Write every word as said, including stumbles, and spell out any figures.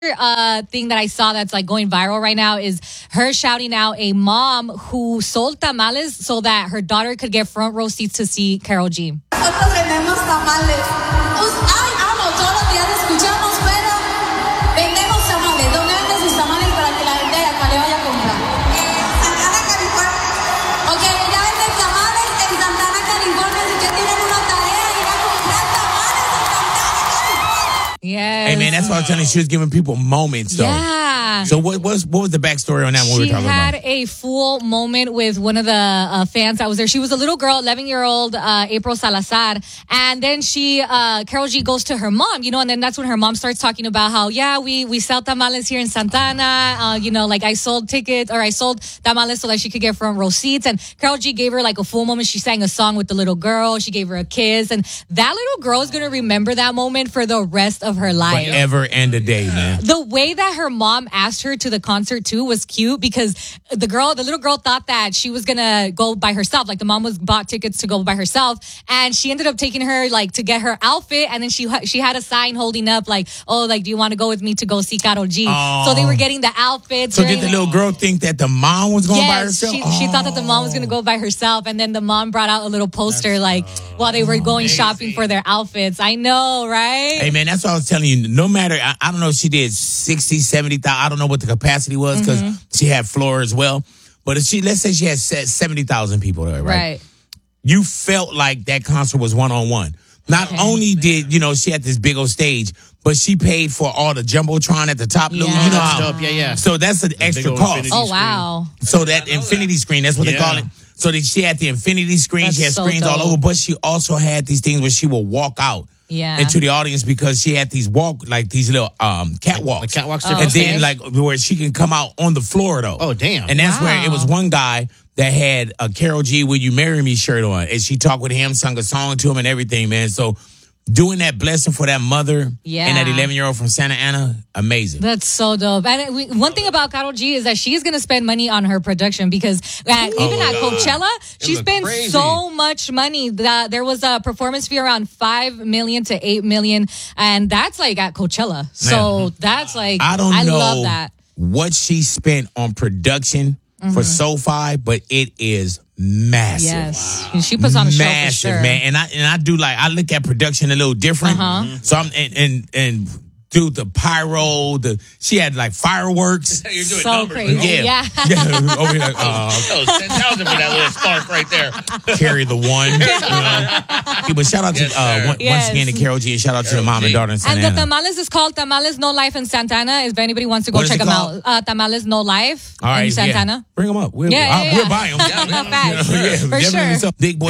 uh, thing that I saw that's like going viral right now is her shouting out a mom who sold tamales so that her daughter could get front row seats to see Karol G. Nosotros vendemos tamales. Ay, amo, todos los días escuchamos, pero vendemos tamales. ¿Dónde venden sus tamales para que la gente de acá le vaya a comprar? En Santana, California. Ok, ella vende tamales en Santana, California. Si ustedes tienen una tarea, ir a comprar tamales en Santana, California. Yes. Hey, man, that's what I was telling you. She was giving people moments, though. Yeah. So what was what was the backstory on that one we were She talking had about? a full moment with one of the uh, fans that was there. She was a little girl, eleven-year-old uh, April Salazar. And then she, uh, Karol G goes to her mom, you know, and then that's when her mom starts talking about how, yeah, we, we sell tamales here in Santana. Uh, you know, like I sold tickets or I sold tamales so that she could get front row seats. And Karol G gave her like a full moment. She sang a song with the little girl. She gave her a kiss. And that little girl is going to remember that moment for the rest of her life. Forever and a day, man. The way that her mom asked her to the concert too was cute because the girl, the little girl thought that she was gonna go by herself. Like the mom was bought tickets to go by herself, and she ended up taking her like to get her outfit, and then she she had a sign holding up like, oh, like do you want to go with me to go see Karol G? Oh. So they were getting the outfits. So did the little girl think that the mom was going yes, by herself? She, she thought that the mom was going to go by herself. And then the mom brought out a little poster like while they were going amazing. shopping for their outfits. I know, right? Hey, man, that's what I was telling you. No matter, I, I don't know if she did sixty, seventy thousand. I don't know what the capacity was because Mm-hmm. she had floor as well. But if she, let's say she had seventy thousand people there, right? Right. You felt like that concert was one-on-one. Not Okay. only did, you know, she had this big old stage, but she paid for all the Jumbotron at the top. Yeah. You know how, Up, yeah, yeah. So that's an extra old cost. infinity Oh, screen. wow. So that infinity screen, that's what they Yeah. call it. So that she had the infinity screen, That's she had so screens all dope. over, but she also had these things where she would walk out Yeah. into the audience because she had these walk, like these little um catwalks. Like catwalks, Oh, and okay. then like where she can come out on the floor though. Oh, damn. And that's where it was Wow. one guy that had a Karol G Will You Marry Me shirt on. And she talked with him, sung a song to him and everything, man. So doing that blessing for that mother Yeah. and that eleven-year-old from Santa Ana, amazing. That's so dope. And we, one thing about Karol G is that she's going to spend money on her production because at, even at Coachella, she looked spends crazy. so much money. The, there was a performance fee around five million to eight million, and that's like at Coachella. So that's like I don't I know love that. what she spent on production for SoFi, but it is massive. Yes, And she puts on a show for Massive, sure. man. And I and I do like I look at production a little different. Uh-huh. So I'm and and and do the pyro, the she had like fireworks. You're doing So numbers. crazy. Yeah. Yeah. yeah. Over here, like, uh, Oh, ten thousand for that little spark right there. carry the one. You know? Yeah, but shout out to Yes, uh, sir. one, Yes. once again to Karol G and shout out to the Karol mom and G. daughter in Santa And the Ana. tamales is called Tamales No Life in Santana. If anybody wants to go What is check it them called? out, uh, Tamales No Life All right, in yeah. Santana. Bring them up. We'll, Yeah, yeah, I'll- yeah. we'll buy them. Facts. yeah, For definitely. sure. So, Big Boy